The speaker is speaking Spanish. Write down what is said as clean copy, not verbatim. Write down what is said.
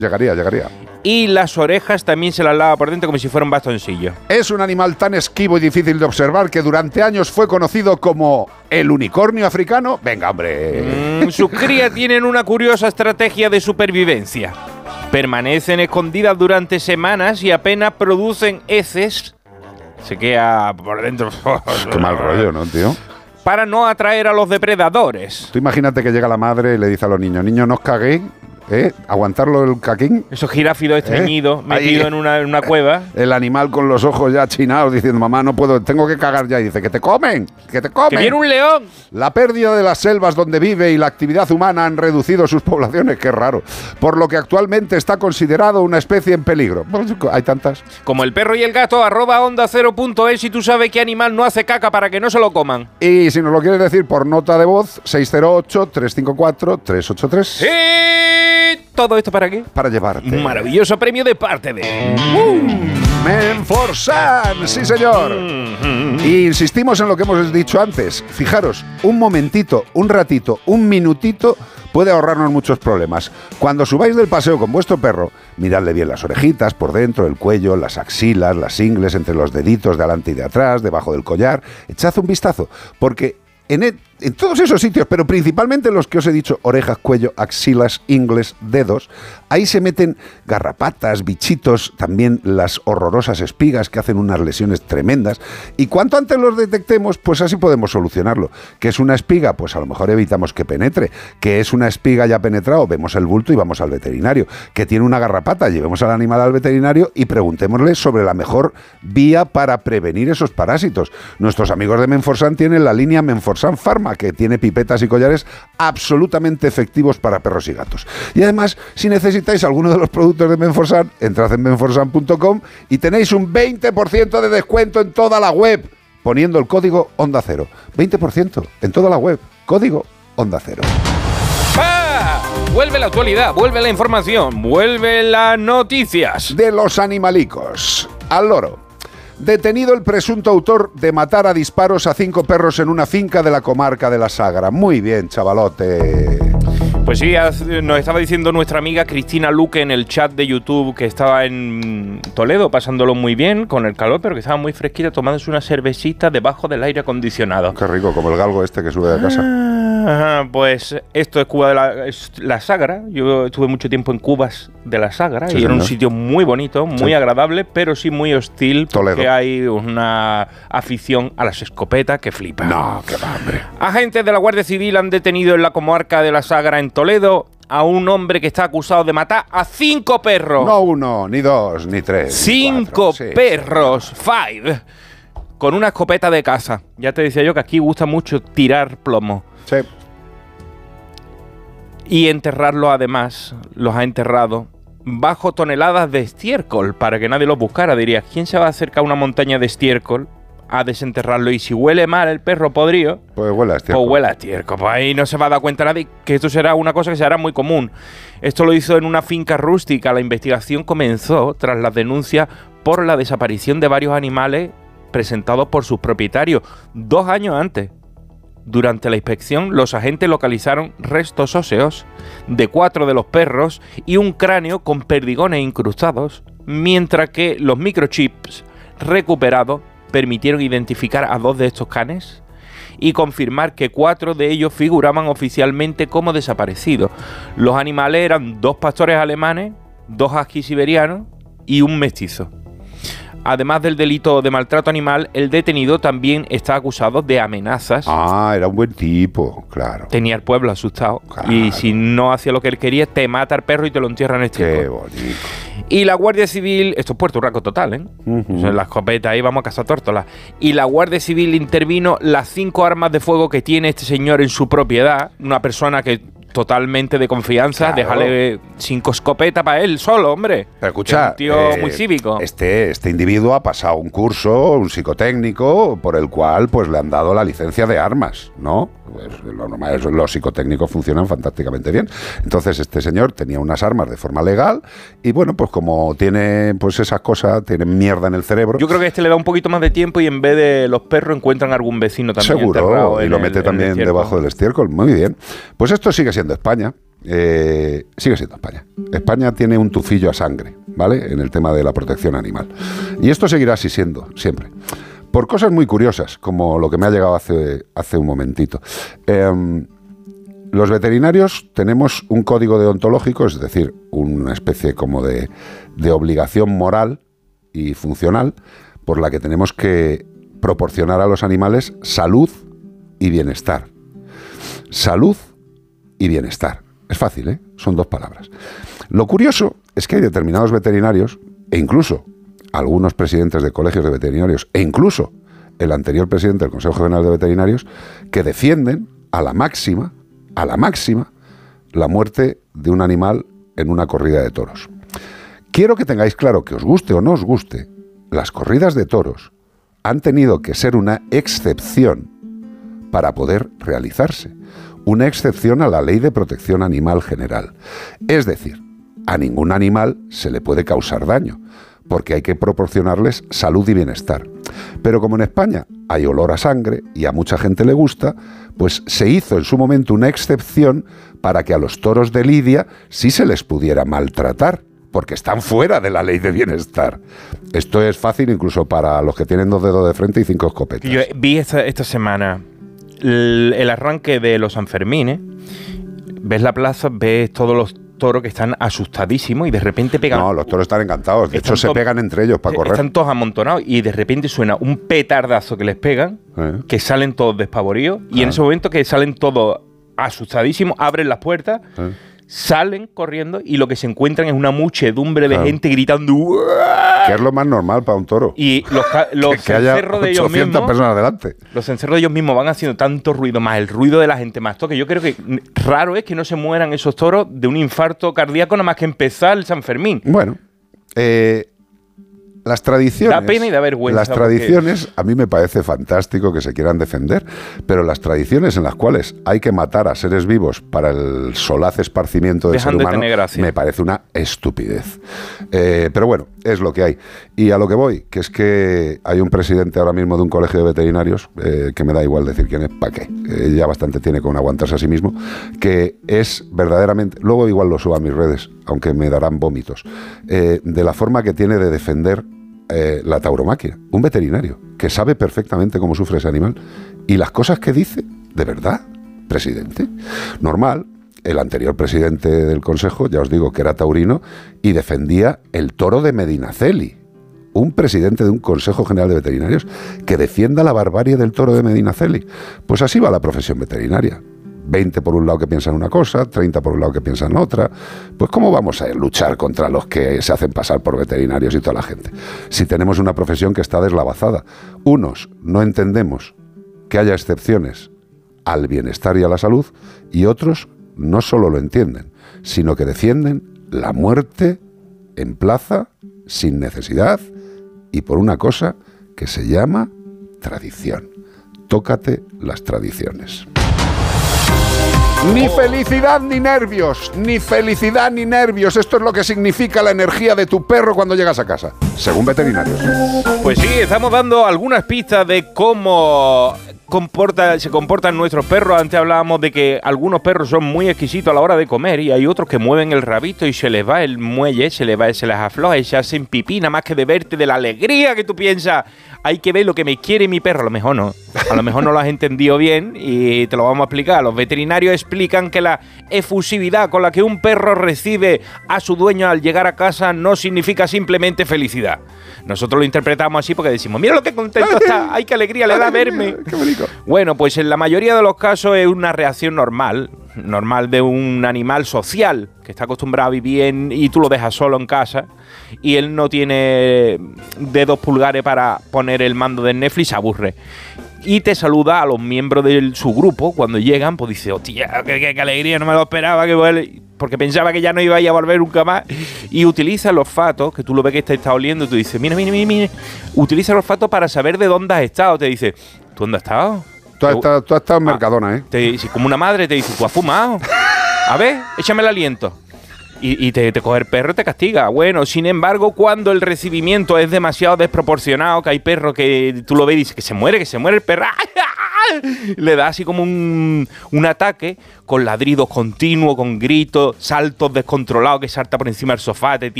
Llegaría. Y las orejas también se las lava por dentro como si fuera un bastoncillo. Es un animal tan esquivo y difícil de observar que durante años fue conocido como el unicornio africano. Venga, hombre. Sus crías tienen una curiosa estrategia de supervivencia. Permanecen escondidas durante semanas y apenas producen heces. Se queda por dentro. Qué mal rollo, ¿no, tío? Para no atraer a los depredadores. Tú imagínate que llega la madre y le dice a los niños, no os caguéis, aguantarlo el caquín. Esos giráfidos estreñidos metidos en una cueva. El animal con los ojos ya achinados diciendo, mamá, no puedo, tengo que cagar ya. Y dice, que te comen. ¡Que viene un león! La pérdida de las selvas donde vive y la actividad humana han reducido sus poblaciones, qué raro. Por lo que actualmente está considerado una especie en peligro. Pues, hay tantas. Como el perro y el gato, @onda0.es, y tú sabes qué animal no hace caca para que no se lo coman. Y si nos lo quieres decir por nota de voz, 608-354-383. ¡Sí! ¿Todo esto para qué? Para llevarte un maravilloso premio de parte de Menforsan, sí señor. Y insistimos en lo que hemos dicho antes. Fijaros, un momentito, un ratito, un minutito puede ahorrarnos muchos problemas. Cuando subáis del paseo con vuestro perro, miradle bien las orejitas, por dentro, el cuello, las axilas, las ingles, entre los deditos de adelante y de atrás, debajo del collar. Echad un vistazo, porque en todos esos sitios, pero principalmente los que os he dicho, orejas, cuello, axilas, ingles, dedos, ahí se meten garrapatas, bichitos, también las horrorosas espigas que hacen unas lesiones tremendas. Y cuanto antes los detectemos, pues así podemos solucionarlo. ¿Qué es una espiga? Pues a lo mejor evitamos que penetre. ¿Qué es una espiga ya penetrado? Vemos el bulto y vamos al veterinario. ¿Qué tiene una garrapata? Llevemos al animal al veterinario y preguntémosle sobre la mejor vía para prevenir esos parásitos. Nuestros amigos de Menforsan tienen la línea Menforsan Pharma, que tiene pipetas y collares absolutamente efectivos para perros y gatos. Y además, si necesitáis alguno de los productos de Menforsan, entrad en menforsan.com y tenéis un 20% de descuento en toda la web, poniendo el código Onda Cero. 20% en toda la web, código Onda Cero. ¡Ah! Vuelve la actualidad, vuelve la información, vuelve las noticias. De los animalicos al loro. Detenido el presunto autor de matar a disparos a 5 perros en una finca de la comarca de la Sagra. Muy bien, chavalote. Pues sí, nos estaba diciendo nuestra amiga Cristina Luque en el chat de YouTube que estaba en Toledo pasándolo muy bien con el calor, pero que estaba muy fresquita tomándose una cervecita debajo del aire acondicionado. Qué rico, como el galgo este que sube de casa. Pues esto es Cuba es la Sagra. Yo estuve mucho tiempo en Cubas de la Sagra, sí, y era un sitio muy bonito, muy agradable, pero sí muy hostil, porque Toledo. hay una afición a las escopetas que flipa. No, qué va, hombre. Agentes de la Guardia Civil han detenido en la comarca de la Sagra, en Toledo, a un hombre que está acusado de matar a 5 perros. No 1, ni 2, ni 3. 5 perros, 5, con una escopeta de caza. Ya te decía yo que aquí gusta mucho tirar plomo. Sí. Y enterrarlo, además, los ha enterrado bajo toneladas de estiércol para que nadie los buscara. Dirías, ¿quién se va a acercar a una montaña de estiércol a desenterrarlo? Y si huele mal el perro podrido, pues huele a estiércol. Pues huele a estiércol. Pues ahí no se va a dar cuenta nadie que esto será una cosa que se hará muy común. Esto lo hizo en una finca rústica. La investigación comenzó tras las denuncias por la desaparición de varios animales presentados por sus propietarios 2 años antes. Durante la inspección, los agentes localizaron restos óseos de 4 de los perros y un cráneo con perdigones incrustados, mientras que los microchips recuperados permitieron identificar a 2 de estos canes y confirmar que 4 de ellos figuraban oficialmente como desaparecidos. Los animales eran 2 pastores alemanes, 2 huskies siberianos y un mestizo. Además del delito de maltrato animal, el detenido también está acusado de amenazas. Ah, era un buen tipo, claro. Tenía el pueblo asustado. Claro. Y si no hacía lo que él quería, te mata al perro y te lo entierra en este. Qué bonito. Y la Guardia Civil, esto es Puerto Rico total, ¿eh? O sea, la escopeta, ahí vamos a cazar tórtolas. Y la Guardia Civil intervino las 5 armas de fuego que tiene este señor en su propiedad. Una persona que totalmente de confianza, Claro. déjale 5 escopetas para él solo, hombre. Pero escucha, un tío muy cívico. Este individuo ha pasado un curso, un psicotécnico, por el cual pues le han dado la licencia de armas, ¿no? Pues, lo normal es, los psicotécnicos funcionan fantásticamente bien. Entonces este señor tenía unas armas de forma legal y bueno, pues como tiene pues esas cosas, tiene mierda en el cerebro. Yo creo que este le da un poquito más de tiempo y en vez de los perros encuentran algún vecino también seguro, enterrado y lo mete también debajo del estiércol. Muy bien. Pues esto sigue siendo España. sigue siendo España. España tiene un tufillo a sangre, ¿vale?, en el tema de la protección animal. Y esto seguirá así siendo, siempre. Por cosas muy curiosas, como lo que me ha llegado hace un momentito. Los veterinarios tenemos un código deontológico, es decir, una especie como de obligación moral y funcional por la que tenemos que proporcionar a los animales salud y bienestar. Salud y bienestar. Es fácil, ¿eh? Son 2 palabras. Lo curioso es que hay determinados veterinarios, e incluso algunos presidentes de colegios de veterinarios, e incluso el anterior presidente del Consejo General de Veterinarios, que defienden a la máxima, la muerte de un animal en una corrida de toros. Quiero que tengáis claro, que os guste o no os guste, las corridas de toros han tenido que ser una excepción para poder realizarse. Una excepción a la Ley de Protección Animal General. Es decir, a ningún animal se le puede causar daño, porque hay que proporcionarles salud y bienestar. Pero como en España hay olor a sangre y a mucha gente le gusta, pues se hizo en su momento una excepción para que a los toros de lidia sí se les pudiera maltratar, porque están fuera de la ley de bienestar. Esto es fácil incluso para los que tienen 2 dedos de frente y 5 escopetas. Yo vi esta semana el arranque de los Sanfermines. Ves la plaza, ves todos los toros que están asustadísimos y de repente pegan... No, los toros están encantados. De hecho, se pegan entre ellos para correr. Están todos amontonados y de repente suena un petardazo que les pegan, que salen todos despavoridos, y en ese momento que salen todos asustadísimos, abren las puertas, salen corriendo y lo que se encuentran es una muchedumbre de gente gritando ¡Uah! Que es lo más normal para un toro. Y los que haya cencerros de ellos mismos, personas delante. Los cencerros de ellos mismos van haciendo tanto ruido, más el ruido de la gente, más todo, que yo creo que raro es que no se mueran esos toros de un infarto cardíaco nada más que empezar el San Fermín. Bueno, las tradiciones... Da pena y da vergüenza. Las tradiciones, a mí me parece fantástico que se quieran defender, pero las tradiciones en las cuales hay que matar a seres vivos para el solaz esparcimiento del ser humano, me parece una estupidez. Pero bueno, es lo que hay. Y a lo que voy, que es que hay un presidente ahora mismo de un colegio de veterinarios, que me da igual decir quién es, ¿para qué? Ya bastante tiene con aguantarse a sí mismo, que es verdaderamente... Luego igual lo subo a mis redes, aunque me darán vómitos, de la forma que tiene de defender la tauromaquia. Un veterinario que sabe perfectamente cómo sufre ese animal y las cosas que dice, ¿de verdad, presidente? Normal, el anterior presidente del Consejo, ya os digo que era taurino y defendía el toro de Medinaceli. Un presidente de un Consejo General de Veterinarios que defienda la barbarie del toro de Medinaceli. Pues así va la profesión veterinaria. 20 por un lado que piensan una cosa, 30 por un lado que piensan otra. Pues ¿cómo vamos a luchar contra los que se hacen pasar por veterinarios y toda la gente? Si tenemos una profesión que está deslavazada. Unos no entendemos que haya excepciones al bienestar y a la salud, y otros no solo lo entienden, sino que defienden la muerte en plaza, sin necesidad, y por una cosa que se llama tradición. Tócate las tradiciones. Ni felicidad ni nervios, ni felicidad ni nervios. Esto es lo que significa la energía de tu perro cuando llegas a casa, según veterinarios. Pues sí, estamos dando algunas pistas de cómo se comportan nuestros perros. Antes hablábamos de que algunos perros son muy exquisitos a la hora de comer y hay otros que mueven el rabito y se les va el muelle, se les afloja y se hacen pipí, nada más que de verte, de la alegría que tú piensas. Hay que ver lo que me quiere mi perro. A lo mejor no lo has entendido bien y te lo vamos a explicar. Los veterinarios explican que la efusividad con la que un perro recibe a su dueño al llegar a casa no significa simplemente felicidad. Nosotros lo interpretamos así porque decimos, mira lo que contento está, ay, qué alegría le da verme. Qué bonito. Bueno, pues en la mayoría de los casos es una reacción normal de un animal social que está acostumbrado a vivir y tú lo dejas solo en casa y él no tiene dedos pulgares para poner el mando del Netflix, se aburre. Y te saluda a los miembros de su grupo cuando llegan, pues dice, hostia, qué alegría, no me lo esperaba, porque pensaba que ya no iba a volver nunca más. Y utiliza el olfato, que tú lo ves que te está oliendo, y tú dices, mira, utiliza el olfato para saber de dónde has estado. Te dice, ¿tú dónde has estado? Tú has estado en Mercadona, ¿eh? Te dice, como una madre te dice, ¿tú has fumado? A ver, échame el aliento. Y te coge el perro y te castiga. Bueno, sin embargo, cuando el recibimiento es demasiado desproporcionado, que hay perros que tú lo ves y dices que se muere el perro, le da así como un ataque con ladridos continuos, con gritos, saltos descontrolados, que salta por encima del sofá, te